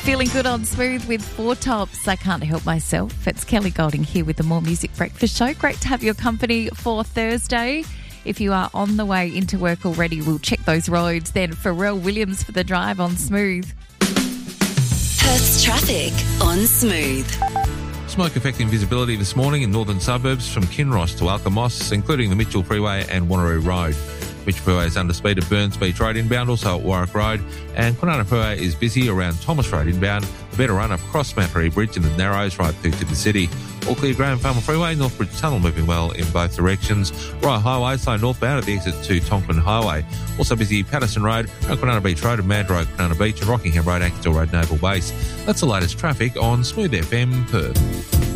Feeling good on Smooth with Four Tops. I can't help myself. It's Kelly Golding here with the More Music Breakfast Show. Great to have your company for Thursday. If you are on the way into work already, we'll check those roads. Then Pharrell Williams for the drive on Smooth. Perth's traffic on Smooth. Smoke affecting visibility this morning in northern suburbs from Kinross to Alkimos, including the Mitchell Freeway and Wanneroo Road. Mitchell Freeway is under speed at Burns Beach Road inbound, also at Warwick Road, and Kwinana Freeway is busy around Thomas Road inbound, a better run up across Mattery Bridge and the Narrows right through to the city. All clear Graham Farmer Freeway, Northbridge Tunnel moving well in both directions. Royal Highway slow northbound at the exit to Tonkin Highway. Also busy Patterson Road, Kwinana Beach Road and Mad Road, Kwinana Beach and Rockingham Road, Anchorage Road, Naval Base. That's the latest traffic on Smooth FM Perth.